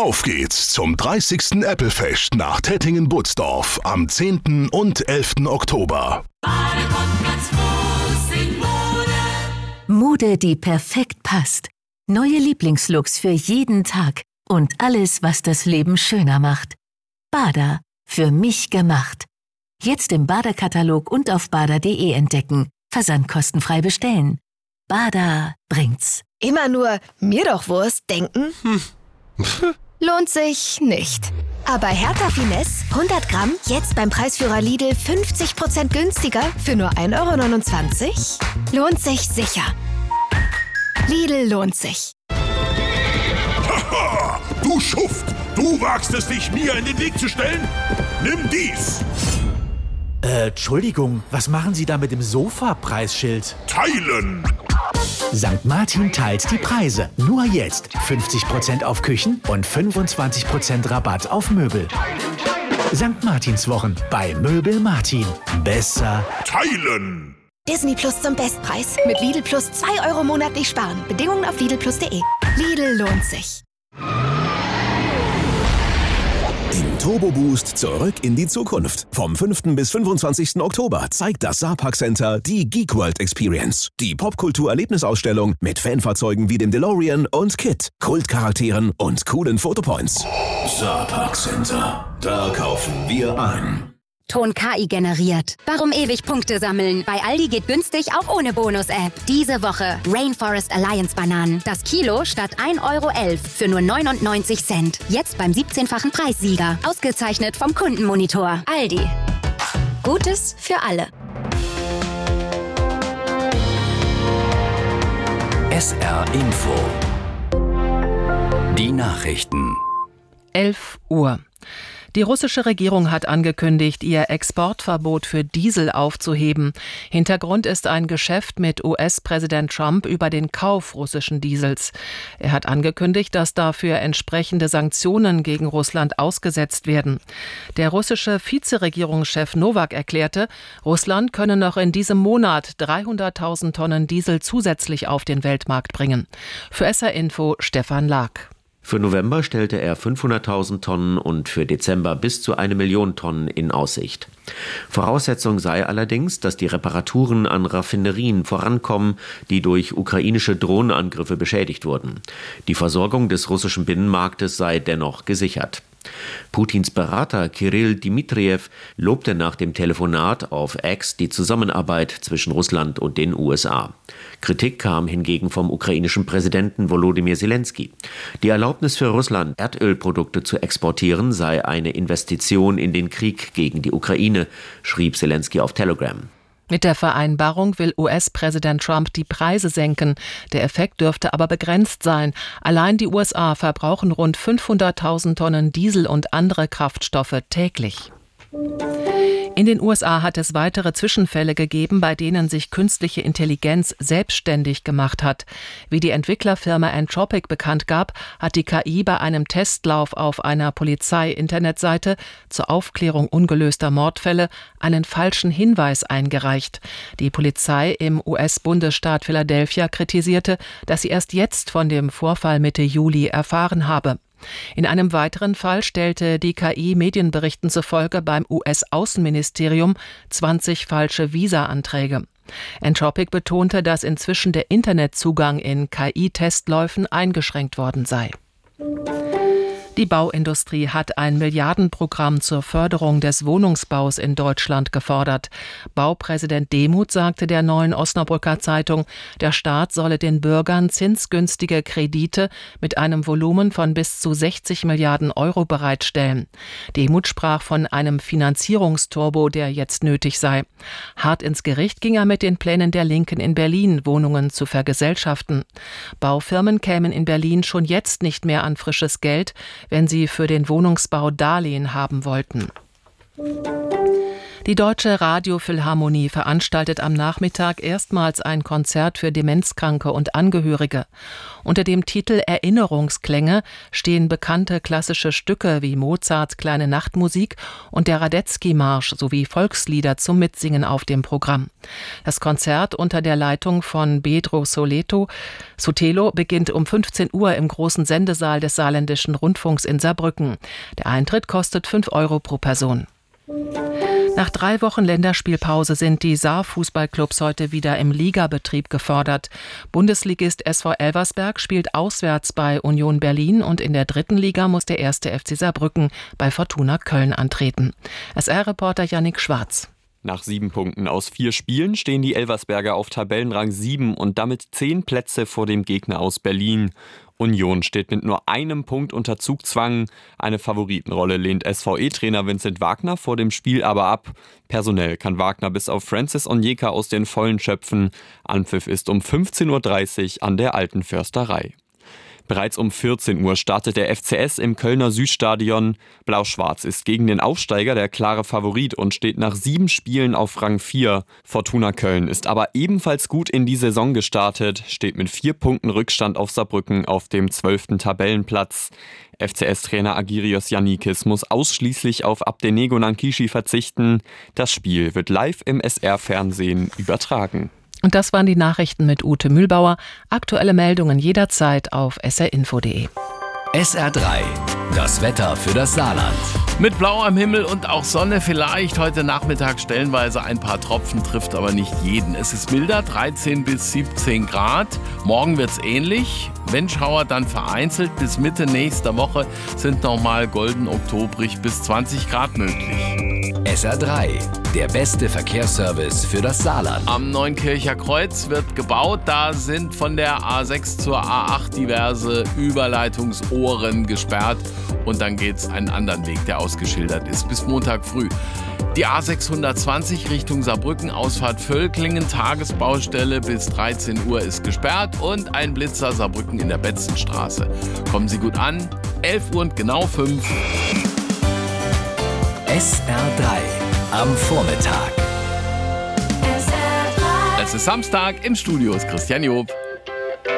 Auf geht's zum 30. Apple-Fest nach Tettingen-Butzdorf am 10. und 11. Oktober. Mode, die perfekt passt. Neue Lieblingslooks für jeden Tag und alles, was das Leben schöner macht. Bada, für mich gemacht. Jetzt im Bada-Katalog und auf bada.de entdecken. Versandkostenfrei bestellen. Bada bringt's. Immer nur mir doch Wurst denken? Lohnt sich nicht. Aber Hertha Finesse 100 Gramm jetzt beim Preisführer Lidl 50% günstiger für nur 1,29 €? Lohnt sich sicher. Lidl lohnt sich. Haha, du Schuft! Du wagst es, dich mir in den Weg zu stellen? Nimm dies! Entschuldigung, was machen Sie da mit dem Sofa-Preisschild? Teilen! St. Martin teilt die Preise. Nur jetzt 50% auf Küchen und 25% Rabatt auf Möbel. St. Martinswochen bei Möbel Martin. Besser teilen! Disney Plus zum Bestpreis. Mit Lidl Plus 2 € monatlich sparen. Bedingungen auf lidlplus.de. Lidl lohnt sich. Im Turbo Boost zurück in die Zukunft. Vom 5. bis 25. Oktober zeigt das Saarpark Center die Geek World Experience. Die Popkultur-Erlebnisausstellung mit Fanfahrzeugen wie dem DeLorean und KITT, Kultcharakteren und coolen Fotopoints. Saarpark Center. Da kaufen wir ein. Ton KI generiert. Warum ewig Punkte sammeln? Bei Aldi geht günstig auch ohne Bonus-App. Diese Woche Rainforest Alliance Bananen. Das Kilo statt 1,11 € für nur 99 Cent. Jetzt beim 17-fachen Preissieger. Ausgezeichnet vom Kundenmonitor. Aldi. Gutes für alle. SR Info. Die Nachrichten. 11 Uhr. Die russische Regierung hat angekündigt, ihr Exportverbot für Diesel aufzuheben. Hintergrund ist ein Geschäft mit US-Präsident Trump über den Kauf russischen Diesels. Er hat angekündigt, dass dafür entsprechende Sanktionen gegen Russland ausgesetzt werden. Der russische Vizeregierungschef Nowak erklärte, Russland könne noch in diesem Monat 300.000 Tonnen Diesel zusätzlich auf den Weltmarkt bringen. Für SR Info Stefan Lag. Für November stellte er 500.000 Tonnen und für Dezember bis zu 1 Million Tonnen in Aussicht. Voraussetzung sei allerdings, dass die Reparaturen an Raffinerien vorankommen, die durch ukrainische Drohnenangriffe beschädigt wurden. Die Versorgung des russischen Binnenmarktes sei dennoch gesichert. Putins Berater Kirill Dmitrijew lobte nach dem Telefonat auf X die Zusammenarbeit zwischen Russland und den USA. Kritik kam hingegen vom ukrainischen Präsidenten Volodymyr Zelensky. Die Erlaubnis für Russland, Erdölprodukte zu exportieren, sei eine Investition in den Krieg gegen die Ukraine, schrieb Zelensky auf Telegram. Mit der Vereinbarung will US-Präsident Trump die Preise senken. Der Effekt dürfte aber begrenzt sein. Allein die USA verbrauchen rund 500.000 Tonnen Diesel und andere Kraftstoffe täglich. In den USA hat es weitere Zwischenfälle gegeben, bei denen sich künstliche Intelligenz selbstständig gemacht hat. Wie die Entwicklerfirma Anthropic bekannt gab, hat die KI bei einem Testlauf auf einer Polizei-Internetseite zur Aufklärung ungelöster Mordfälle einen falschen Hinweis eingereicht. Die Polizei im US-Bundesstaat Philadelphia kritisierte, dass sie erst jetzt von dem Vorfall Mitte Juli erfahren habe. In einem weiteren Fall stellte die KI Medienberichten zufolge beim US-Außenministerium 20 falsche Visa-Anträge. Anthropic betonte, dass inzwischen der Internetzugang in KI-Testläufen eingeschränkt worden sei. Die Bauindustrie hat ein Milliardenprogramm zur Förderung des Wohnungsbaus in Deutschland gefordert. Baupräsident Demuth sagte der Neuen Osnabrücker Zeitung, der Staat solle den Bürgern zinsgünstige Kredite mit einem Volumen von bis zu 60 Milliarden Euro bereitstellen. Demuth sprach von einem Finanzierungsturbo, der jetzt nötig sei. Hart ins Gericht ging er mit den Plänen der Linken in Berlin, Wohnungen zu vergesellschaften. Baufirmen kämen in Berlin schon jetzt nicht mehr an frisches Geld, wenn sie für den Wohnungsbau Darlehen haben wollten. Die Deutsche Radiophilharmonie veranstaltet am Nachmittag erstmals ein Konzert für Demenzkranke und Angehörige. Unter dem Titel Erinnerungsklänge stehen bekannte klassische Stücke wie Mozarts Kleine Nachtmusik und der Radetzky-Marsch sowie Volkslieder zum Mitsingen auf dem Programm. Das Konzert unter der Leitung von Pedro Sotelo beginnt um 15 Uhr im großen Sendesaal des Saarländischen Rundfunks in Saarbrücken. Der Eintritt kostet 5 € pro Person. Nach 3 Wochen Länderspielpause sind die Saar-Fußballclubs heute wieder im Ligabetrieb gefordert. Bundesligist SV Elversberg spielt auswärts bei Union Berlin und in der 3. Liga muss der 1. FC Saarbrücken bei Fortuna Köln antreten. SR-Reporter Yannick Schwarz. Nach 7 Punkten aus 4 Spielen stehen die Elversberger auf Tabellenrang 7 und damit 10 Plätze vor dem Gegner aus Berlin. Union steht mit nur 1 Punkt unter Zugzwang. Eine Favoritenrolle lehnt SVE-Trainer Vincent Wagner vor dem Spiel aber ab. Personell kann Wagner bis auf Francis Onyeka aus den Vollen schöpfen. Anpfiff ist um 15:30 Uhr an der Alten Försterei. Bereits um 14 Uhr startet der FCS im Kölner Südstadion. Blau-Schwarz ist gegen den Aufsteiger der klare Favorit und steht nach 7 Spielen auf Rang 4. Fortuna Köln ist aber ebenfalls gut in die Saison gestartet, steht mit 4 Punkten Rückstand auf Saarbrücken auf dem 12. Tabellenplatz. FCS-Trainer Agirios Yannikis muss ausschließlich auf Abdenego Nankishi verzichten. Das Spiel wird live im SR-Fernsehen übertragen. Und das waren die Nachrichten mit Ute Mühlbauer. Aktuelle Meldungen jederzeit auf srinfo.de. SR3, das Wetter für das Saarland. Mit blauem Himmel und auch Sonne vielleicht. Heute Nachmittag stellenweise ein paar Tropfen, trifft aber nicht jeden. Es ist milder, 13 bis 17 Grad. Morgen wird es ähnlich. Wenn Schauer, dann vereinzelt. Bis Mitte nächster Woche sind nochmal golden oktobrig bis 20 Grad möglich. SR3, der beste Verkehrsservice für das Saarland. Am Neunkircher Kreuz wird gebaut. Da sind von der A6 zur A8 diverse Überleitungsohren gesperrt. Und dann geht es einen anderen Weg, der ausgeschildert ist, bis Montag früh. Die A620 Richtung Saarbrücken, Ausfahrt Völklingen, Tagesbaustelle bis 13 Uhr ist gesperrt und ein Blitzer Saarbrücken in der Betzenstraße. Kommen Sie gut an, 11 Uhr und genau 5. SR3 am Vormittag. Es ist Samstag, im Studio ist Christian Job.